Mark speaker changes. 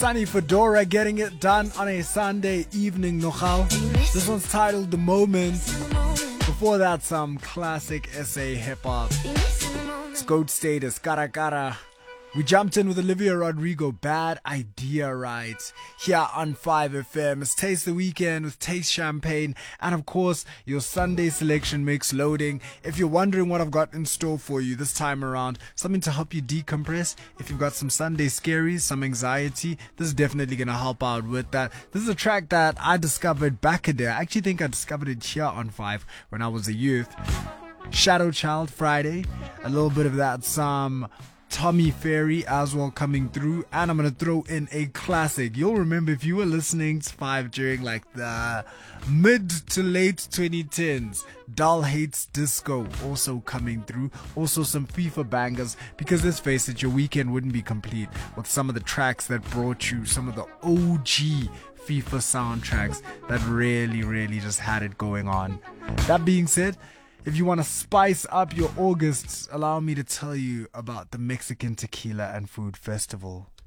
Speaker 1: Sunny Fedora getting it done on a Sunday evening, Nochal. This one's titled The Moment. Before that, some classic SA hip-hop. It's Goat Status, Cara Cara. We jumped in with Olivia Rodrigo, Bad Idea, right? Here on 5FM. It's Taste the Weekend with Taste Champagne. And of course, your Sunday selection mix loading. If you're wondering what I've got in store for you this time around, something to help you decompress. If you've got some Sunday scaries, some anxiety, this is definitely going to help out with that. This is a track that I discovered back a day. I actually think I discovered it here on 5 when I was a youth. Shadow Child Friday. A little bit of that, some Tommy Ferry as well coming through, and I'm gonna throw in a classic. You'll remember if you were listening to 5 during like the mid to late 2010s, Dull Hates Disco also coming through. Also some FIFA bangers, because let's face it, your weekend wouldn't be complete with some of the tracks that brought you some of the OG FIFA soundtracks that really just had it going on. That being said, if you want to spice up your August, allow me to tell you about the Mexican Tequila and Food Festival.